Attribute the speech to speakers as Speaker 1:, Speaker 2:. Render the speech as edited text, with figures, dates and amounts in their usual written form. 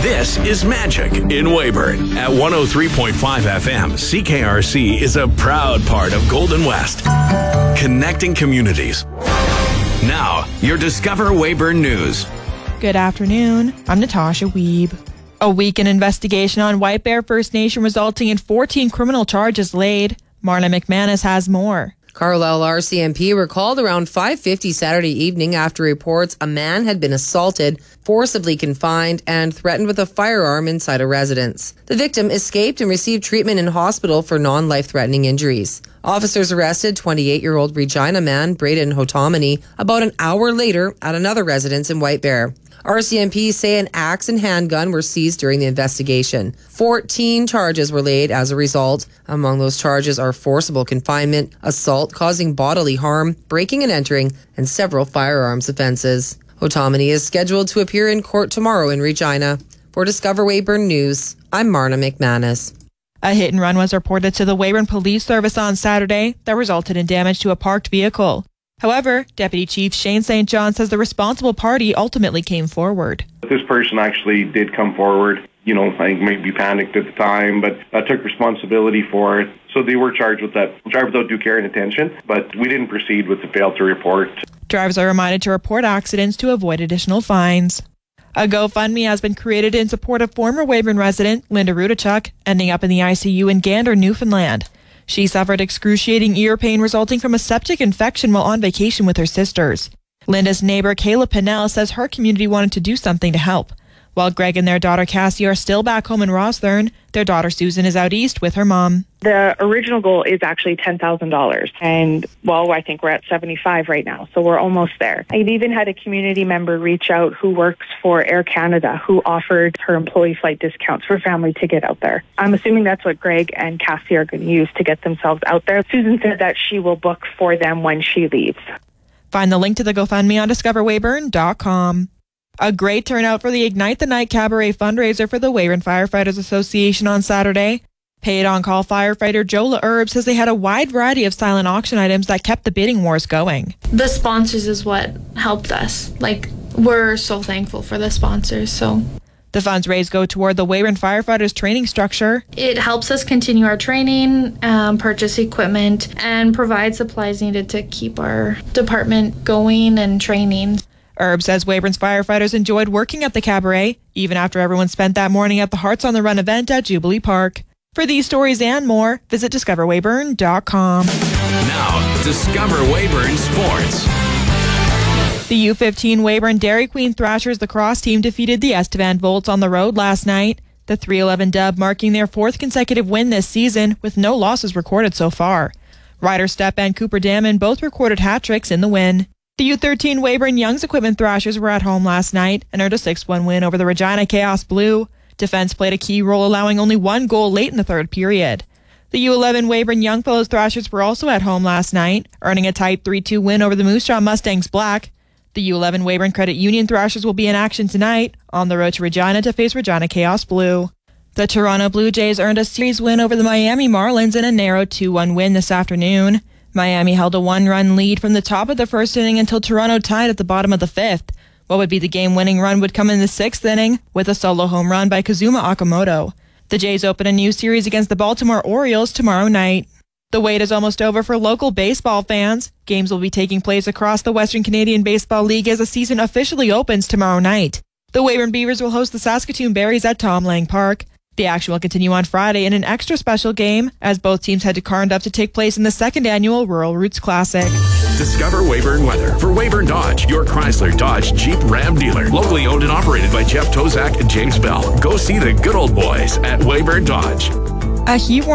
Speaker 1: This is Magic in Weyburn. At 103.5 FM, CKRC is a proud part of Golden West, connecting communities. Now, your Discover Weyburn News.
Speaker 2: Good afternoon. I'm Natasha Wiebe. A weekend investigation on White Bear First Nation resulting in 14 criminal charges laid. Marna McManus has more.
Speaker 3: Carlisle RCMP were called around 5:50 Saturday evening after reports a man had been assaulted, forcibly confined, and threatened with a firearm inside a residence. The victim escaped and received treatment in hospital for non-life-threatening injuries. Officers arrested 28-year-old Regina man Braden Hotomany about an hour later at another residence in White Bear. RCMP say an axe and handgun were seized during the investigation. 14 charges were laid as a result. Among those charges are forcible confinement, assault causing bodily harm, breaking and entering, and several firearms offences. Hotomany is scheduled to appear in court tomorrow in Regina. For Discover Weyburn News, I'm Marna McManus.
Speaker 2: A hit and run was reported to the Weyburn Police Service on Saturday that resulted in damage to a parked vehicle. However, Deputy Chief Shane St. John says the responsible party ultimately came forward.
Speaker 4: This person actually did come forward. I think maybe panicked at the time, but took responsibility for it. So they were charged with that. Drive without due care and attention, but we didn't proceed with the fail to report. Drivers
Speaker 2: are reminded to report accidents to avoid additional fines. A GoFundMe has been created in support of former Weyburn resident Linda Rudachuk, ending up in the ICU in Gander, Newfoundland. She suffered excruciating ear pain resulting from a septic infection while on vacation with her sisters. Linda's neighbor, Kayla Pinnell, says her community wanted to do something to help. While Greg and their daughter, Cassie, are still back home in Rosthern, their daughter, Susan, is out east with her mom.
Speaker 5: The original goal is actually $10,000. And, I think we're at 75 right now, so we're almost there. I've even had a community member reach out who works for Air Canada, who offered her employee flight discounts for family to get out there. I'm assuming that's what Greg and Cassie are going to use to get themselves out there. Susan said that she will book for them when she leaves.
Speaker 2: Find the link to the GoFundMe on discoverweyburn.com. A great turnout for the Ignite the Night Cabaret fundraiser for the Weyburn Firefighters Association on Saturday. Paid on-call firefighter Jola Erb says they had a wide variety of silent auction items that kept the bidding wars going.
Speaker 6: The sponsors is what helped us. We're so thankful for the sponsors, so.
Speaker 2: The funds raised go toward the Weyburn Firefighters training structure.
Speaker 6: It helps us continue our training, purchase equipment, and provide supplies needed to keep our department going and training.
Speaker 2: Erb says Weyburn's firefighters enjoyed working at the cabaret, even after everyone spent that morning at the Hearts on the Run event at Jubilee Park. For these stories and more, visit discoverweyburn.com.
Speaker 1: Now, Discover Weyburn Sports.
Speaker 2: The U15 Weyburn Dairy Queen Thrashers lacrosse team defeated the Estevan Volts on the road last night. The 3-11 dub marking their fourth consecutive win this season, with no losses recorded so far. Ryder Stepp and Cooper Damon both recorded hat-tricks in the win. The U13 Weyburn Young's Equipment Thrashers were at home last night and earned a 6-1 win over the Regina Chaos Blue. Defense played a key role, allowing only one goal late in the third period. The U11 Weyburn Youngfellows Thrashers were also at home last night, earning a tight 3-2 win over the Moose Jaw Mustangs Black. The U11 Weyburn Credit Union Thrashers will be in action tonight, on the road to Regina to face Regina Chaos Blue. The Toronto Blue Jays earned a series win over the Miami Marlins in a narrow 2-1 win this afternoon. Miami held a 1-run lead from the top of the first inning until Toronto tied at the bottom of the fifth. What would be the game-winning run would come in the sixth inning with a solo home run by Kazuma Okamoto. The Jays open a new series against the Baltimore Orioles tomorrow night. The wait is almost over for local baseball fans. Games will be taking place across the Western Canadian Baseball League as the season officially opens tomorrow night. The Weyburn Beavers will host the Saskatoon Berries at Tom Lang Park. The action will continue on Friday in an extra special game as both teams head to Carnduff to take place in the second annual Rural Roots Classic.
Speaker 1: Discover Weyburn weather for Weyburn Dodge, your Chrysler Dodge Jeep Ram dealer. Locally owned and operated by Jeff Tozak and James Bell. Go see the good old boys at Weyburn Dodge.
Speaker 2: A heat